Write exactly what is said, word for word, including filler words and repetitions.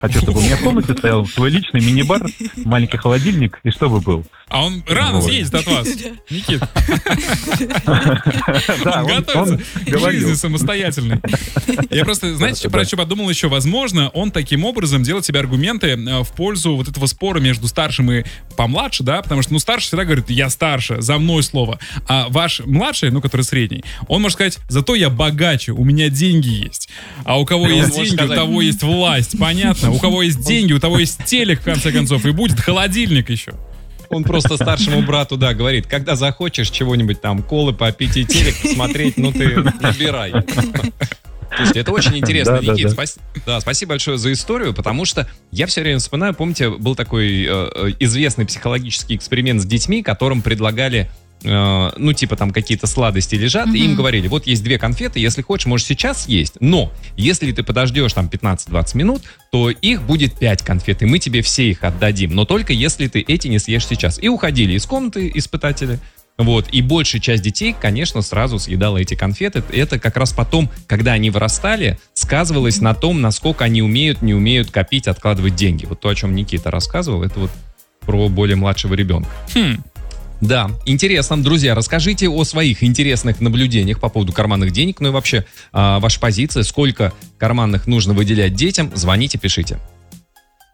Хочу, чтобы у меня в комнате стоял свой личный мини-бар, маленький холодильник, и чтобы был. А он рано съедет от вас, Никит. Да, Он готовится к жизни самостоятельной. Я просто, знаете, про что подумал еще? Возможно, он таким образом делает себе аргументы в пользу вот этого спора между старшим и помладше, да, потому что, ну, старший всегда говорит, я старше, за мной слово. А ваш младший, ну, который средний, он может сказать, зато я богаче, у меня деньги есть. А у кого есть деньги, у того есть власть, понятно? У кого есть деньги, у того есть телек, в конце концов, и будет холодильник еще. Он просто старшему брату, да, говорит, когда захочешь чего-нибудь там, колы попить и телек посмотреть, ну ты набирай. Слушайте, это очень интересно, да, Никит. Да, да. Спас... да, спасибо большое за историю, потому что я все время вспоминаю, помните, был такой э, известный психологический эксперимент с детьми, которым предлагали, э, ну, типа там какие-то сладости лежат, mm-hmm. и им говорили, вот есть две конфеты, если хочешь, можешь сейчас съесть, но если ты подождешь там пятнадцать-двадцать минут, то их будет пять конфет, и мы тебе все их отдадим, но только если ты эти не съешь сейчас. И уходили из комнаты испытатели. Вот, и большая часть детей, конечно, сразу съедала эти конфеты. Это как раз потом, когда они вырастали, сказывалось на том, насколько они умеют, не умеют копить, откладывать деньги. Вот то, о чем Никита рассказывал, это вот про более младшего ребенка. Хм. Да, интересно. Друзья, расскажите о своих интересных наблюдениях по поводу карманных денег, ну и вообще э, ваша позиция, сколько карманных нужно выделять детям, звоните, пишите.